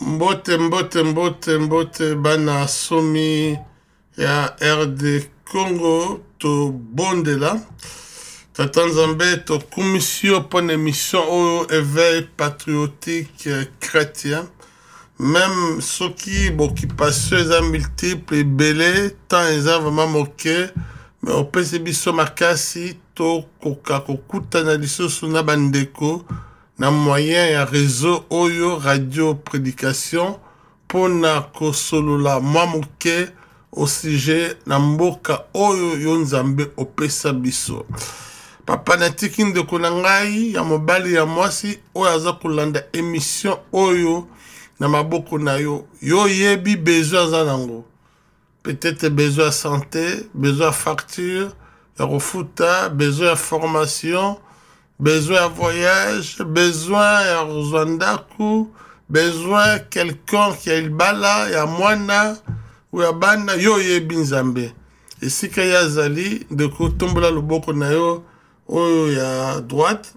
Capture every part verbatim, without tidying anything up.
Mbote mbote mbote mbote bana somi ya R D Congo to bondela Tata Nzambe to commission pour une émission au éveil patriotique chrétien même ceux qui bon qui passent les multiples et belé tant ils ont vraiment moqué mais on peut se biso makasi to koka kokuta na liso suna bandeko na moyen ya réseau oyo radio prédication pona kosolola mamuke au sujet na mboka oyo yo Nzambe opesa biso papa natiki ndeko na ngai ya mobali ya mwasi oyo aza kolanda émission oyo na maboko na yo yo yebi besoin za nango peut-être besoin de santé besoin de facture ya refuta besoin de formation besoin de voyage, besoin de Rwanda, besoin de quelqu'un qui a le bala, ya mwana, ou ya bana, yo ye binzambe. Et si qu'il y a zali, de kotombola le boko na yo, oyo ya droite,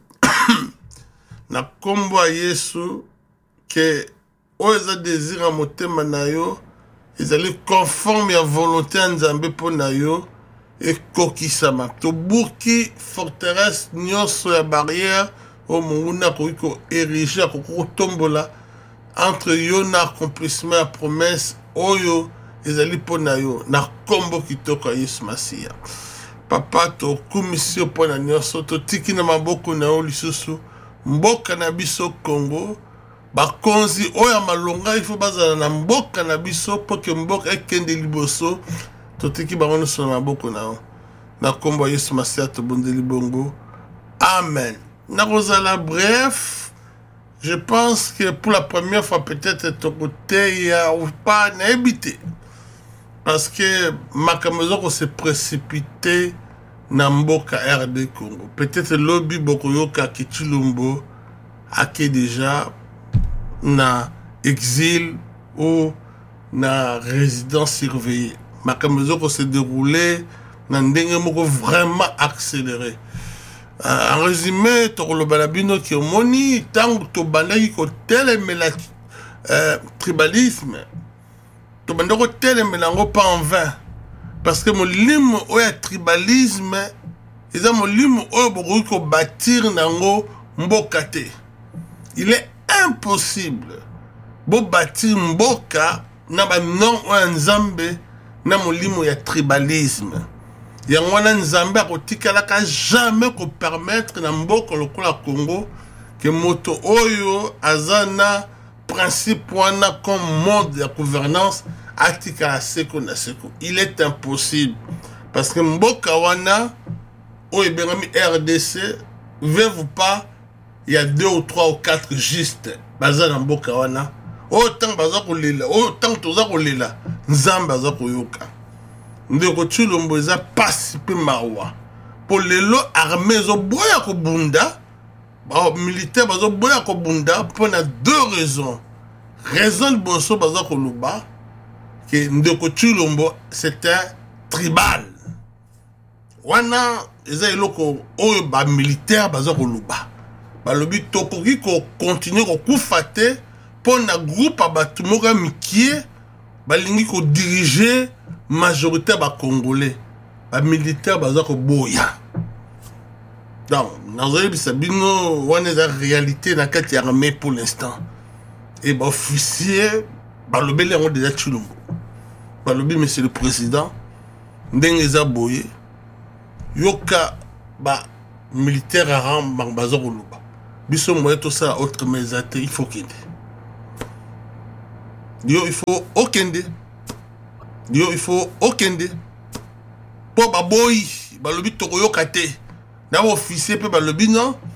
na kombo a Yesu, que oyo za désir a motema na yo, ils allaient conforme ya volonté en Nzambe po na yo, et kokisama to burki forteresse nyonso ya barrière o munguna ko ko ériger ko tombola entre yo na accomplissement ya promesse oyo ezali pona yo na kombo kitoko Yesu Masia papa to commission pona nyonso to tiki na maboko na yo lisusu mboka na biso Congo bakonzi oyo malonga il faut bazala na mboka na biso po ke mboka ekende liboso totiki bango so na boko na na kombo Yesu Masia to bondeli bongo amen na kozala bref je pense que pour la première fois peut-être ton côté ya ou pas na habité parce que makamezo ko se précipiter na mboka R D Congo peut-être lobby boko yoka kichilumbo ake déjà na exil ou na résidence surveillée makamezo ko se dérouler na ndenge moko vraiment accéléré euh, en résumé to lo balabino ki omoni tangu to bandaki ko telemela euh, tribalisme to bandako telemela ngo pas en vain parce que molimo oya tribalisme eza molimo oyo boko ko bâtir nango mboka te il est impossible bo bâtir mboka na ba non o Nzambe na molimo ya tribalisme yango wana Nzambe akotikalaka jamais ko permettre na mboka lokola Congo que moto oyo azana principe wana comme mode de gouvernance atikala seko na seko il est impossible parce que mboka wana oyo bengami R D C veut pas il y a deux ou trois ou quatre juste bazana mboka wana autant baza kolela autant toza kolela Nzambe aza koyoka ndeko Tshilombo eza pasi pe mawa po lelo armée zo boya ko bunda ba militaire bazo boya ko bunda pour na deux raisons raison de boso baza ko luba que ndeko Tshilombo c'était tribal wana eza eloko oyo ba militaire baza ko luba ba lobi tokoki ko continuer ko kufate pour na groupe abatu moka mikie balingi ko diriger majorité ba congolais ba militaire baza ko boya donc nazoyi bisabino wana za réalité na kati ya armée pour l'instant et ba officier ba lobele ngo déjà Tshilombo ba lobi monsieur le président ndenge za boye yoka ba militaire aram ba baza ko luba biso moye to ça autre mesate il faut qu'il Yo, il faut okende. Yo, il faut okende. Po ba boy, ba lobi toko yo kate. Na officier pe ba lobi non.